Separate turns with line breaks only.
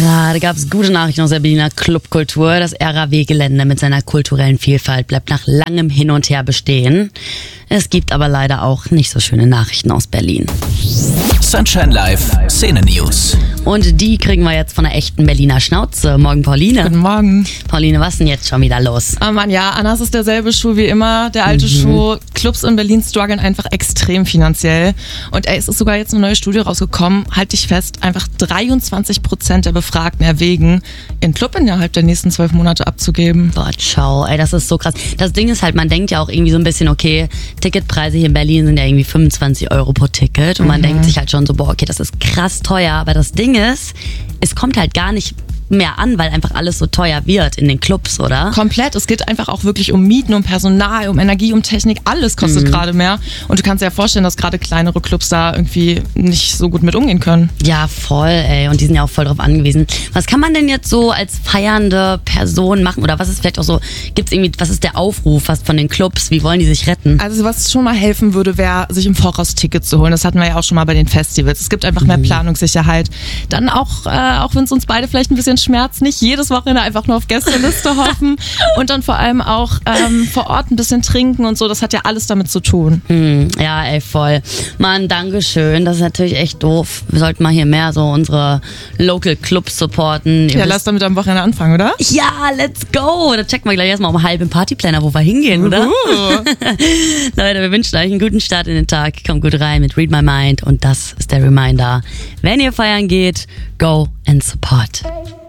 Ja, da gab es gute Nachrichten aus der Berliner Clubkultur. Das RAW-Gelände mit seiner kulturellen Vielfalt bleibt nach langem Hin und Her bestehen. Es gibt aber leider auch nicht so schöne Nachrichten aus Berlin.
Sunshine Live, Szene News.
Und die kriegen wir jetzt von der echten Berliner Schnauze. Morgen, Pauline.
Guten Morgen.
Pauline, was ist denn jetzt schon wieder los?
Oh Mann, ja, Anna, es ist derselbe Schuh wie immer, der alte Schuh. Clubs in Berlin strugglen einfach extrem finanziell. Und es ist sogar jetzt eine neue Studie rausgekommen, halt dich fest, einfach 23% der Befragten erwägen, ihren Club innerhalb der nächsten 12 Monate abzugeben.
Boah, ciao, ey, das ist so krass. Das Ding ist halt, man denkt ja auch irgendwie so ein bisschen, okay, Ticketpreise hier in Berlin sind ja irgendwie 25 Euro pro Ticket. Und man denkt sich halt schon so, boah, okay, das ist krass teuer. Aber das Ding ist, es kommt halt gar nicht mehr an, weil einfach alles so teuer wird in den Clubs, oder?
Komplett. Es geht einfach auch wirklich um Mieten, um Personal, um Energie, um Technik. Alles kostet gerade mehr. Und du kannst dir ja vorstellen, dass gerade kleinere Clubs da irgendwie nicht so gut mit umgehen können.
Ja, voll, ey. Und die sind ja auch voll drauf angewiesen. Was kann man denn jetzt so als feiernde Person machen? Oder was ist vielleicht auch so, gibt's irgendwie, was ist der Aufruf von den Clubs? Wie wollen die sich retten?
Also was schon mal helfen würde, wäre, sich im Voraus Tickets zu holen. Das hatten wir ja auch schon mal bei den Festivals. Es gibt einfach mehr Planungssicherheit. Dann auch wenn es uns beide vielleicht ein bisschen schmerzt, nicht jedes Wochenende einfach nur auf Gästeliste hoffen. Und dann vor allem auch vor Ort ein bisschen trinken und so. Das hat ja alles damit zu tun.
Ja, ey, voll. Mann, dankeschön. Das ist natürlich echt doof. Wir sollten mal hier mehr so unsere Local Clubs supporten.
Ja, lass damit am Wochenende anfangen, oder?
Ja, let's go. Da checken wir gleich erstmal um halb im Partyplanner, wo wir hingehen, oder? Leute, wir wünschen euch einen guten Start in den Tag. Kommt gut rein mit Read My Mind und das ist der Reminder. Wenn ihr feiern geht, go and support.